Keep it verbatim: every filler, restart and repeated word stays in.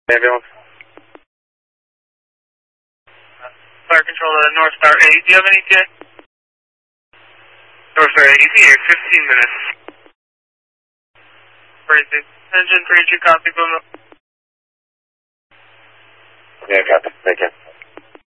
Ambulance. Fire Control to North Star eight. Do you have any E T A? North Star eight, E T A, fifteen minutes. Crazy. Engine three, two copy, boom. Yeah, copy. Thank you.